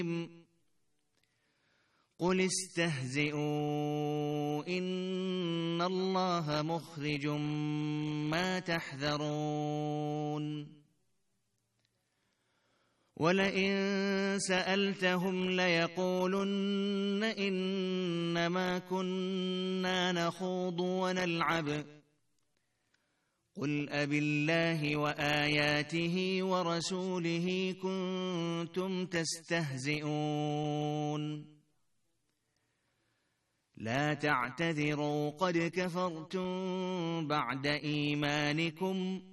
قل استهزئوا إن الله مخرج ما تحذرون ولئن سألتهم ليقولن إنما كنا نخوض ونلعب قل أبالله وآياته ورسوله كنتم تستهزئون لا تعتذروا قد كفرتم بعد إيمانكم